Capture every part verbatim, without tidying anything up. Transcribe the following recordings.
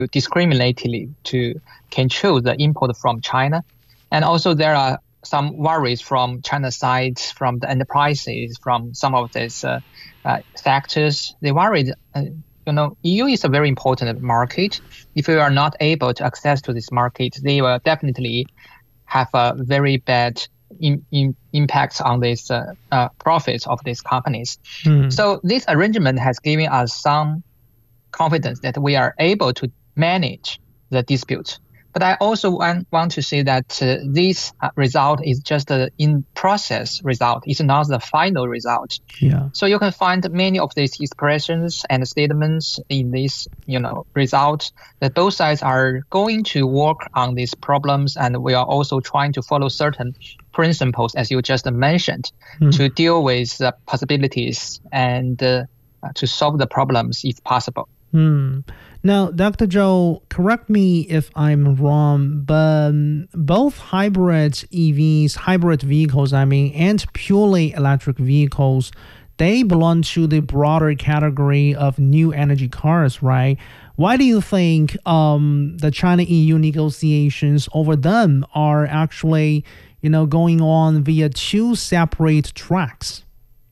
discriminately to control the import from China. And also there are some worries from China's side, from the enterprises, from some of these uh, uh, factors. They worried, uh, you know, E U is a very important market. If we are not able to access to this market, they will definitely have a very bad in, in, impact on this uh, uh, profits of these companies. Mm. So this arrangement has given us some confidence that we are able to manage the dispute. But I also want, want to say that uh, this uh, result is just an in-process result. It's not the final result. Yeah. So you can find many of these expressions and statements in this, you know, result that both sides are going to work on these problems, and we are also trying to follow certain principles, as you just mentioned, Mm. to deal with the possibilities and uh, to solve the problems if possible. Hmm. Now, Doctor Zhou, correct me if I'm wrong, but um, both hybrid E Vs, hybrid vehicles, I mean, and purely electric vehicles, they belong to the broader category of new energy cars, right? Why do you think um, the China-E U negotiations over them are actually, you know, going on via two separate tracks?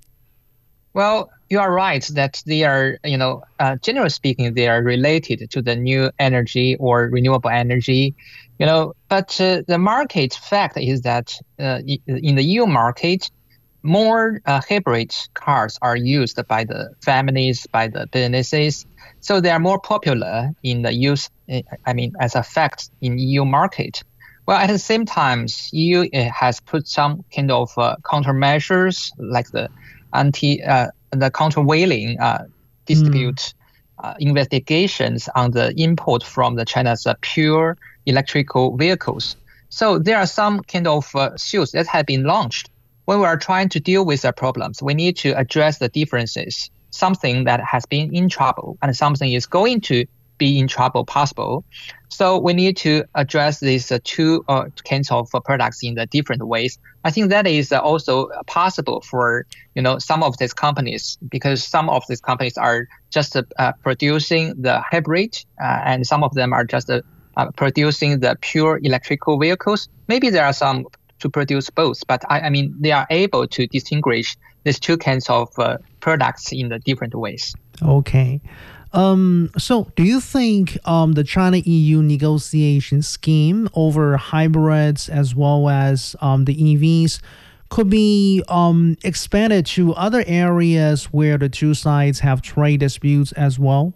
Well, you are right that they are, you know, uh, generally speaking, they are related to the new energy or renewable energy, you know, but uh, the market fact is that uh, in the E U market, more uh, hybrid cars are used by the families, by the businesses. So they are more popular in the use, I mean, as a fact in E U market. Well, at the same time, E U has put some kind of uh, countermeasures like the anti, uh, the countervailing uh, dispute mm. uh, investigations on the import from the China's uh, pure electrical vehicles. So there are some kind of uh, suits that have been launched. When we are trying to deal with the problems, we need to address the differences. Something that has been in trouble and something is going to be in trouble possible. So we need to address these uh, two uh, kinds of uh, products in the different ways. I think that is uh, also possible for, you know, some of these companies, because some of these companies are just uh, producing the hybrid uh, and some of them are just uh, uh, producing the pure electrical vehicles. Maybe there are some to produce both, but I, I mean, they are able to distinguish these two kinds of uh, products in the different ways. Okay. Um, so do you think um, the China-E U negotiation scheme over hybrids as well as um, the E Vs could be um, expanded to other areas where the two sides have trade disputes as well?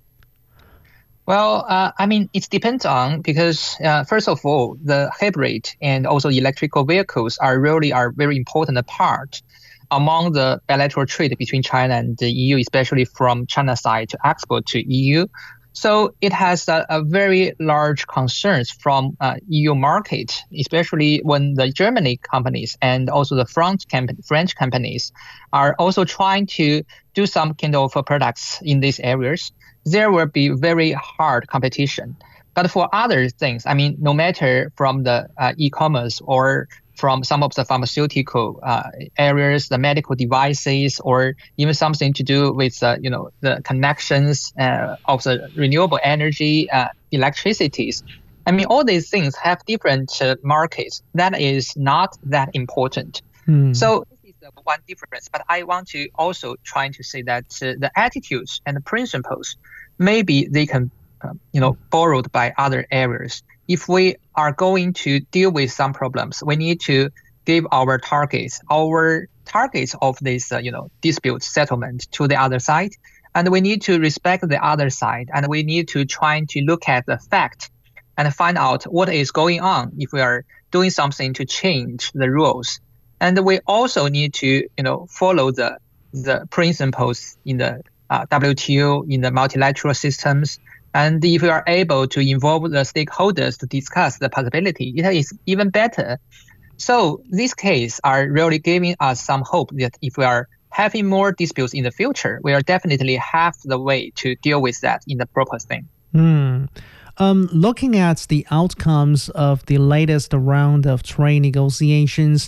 Well, uh, I mean, it depends on, because uh, first of all, the hybrid and also electrical vehicles are really are very important part among the bilateral trade between China and the E U, especially from China's side to export to E U. So it has a, a very large concerns from uh, E U market, especially when the Germany companies and also the French, comp- French companies are also trying to do some kind of uh, products in these areas. There will be very hard competition. But for other things, I mean, no matter from the uh, e-commerce or from some of the pharmaceutical uh, areas, the medical devices, or even something to do with, uh, you know, the connections uh, of the renewable energy, uh, electricities. I mean, all these things have different uh, markets. That is not that important. Hmm. So this is the one difference. But I want to also try to say that uh, the attitudes and the principles, maybe they can, uh, you know, borrowed by other areas. If we are going to deal with some problems, we need to give our targets, our targets of this, uh, you know, dispute settlement to the other side, and we need to respect the other side, and we need to try to look at the fact and find out what is going on if we are doing something to change the rules. And we also need to, you know, follow the the principles in the uh, W T O, in the multilateral systems. And if we are able to involve the stakeholders to discuss the possibility, it is even better. So these cases are really giving us some hope that if we are having more disputes in the future, we are definitely have the way to deal with that in the proper thing. Hmm. Um, looking at the outcomes of the latest round of trade negotiations,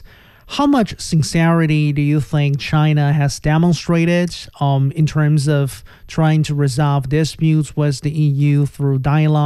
how much sincerity do you think China has demonstrated um, in terms of trying to resolve disputes with the E U through dialogue?